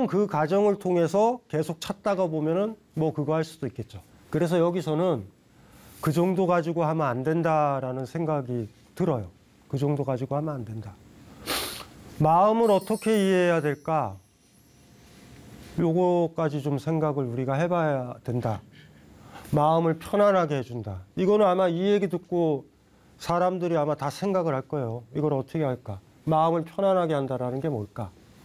물론 그 과정을 통해서 계속 찾다가 보면은 뭐 그거 할 수도 있겠죠. 그래서 여기서는 그 정도 가지고 하면 안 된다라는 생각이 들어요. 그 정도 가지고 하면 안 된다. 마음을 어떻게 이해해야 될까? 요거까지 좀 생각을 우리가 해봐야 된다. 마음을 편안하게 해준다. 이거는 아마 이 얘기 듣고 사람들이 아마 다 생각을 할 거예요. 이걸 어떻게 할까? 마음을 편안하게 한다라는 게 뭘까?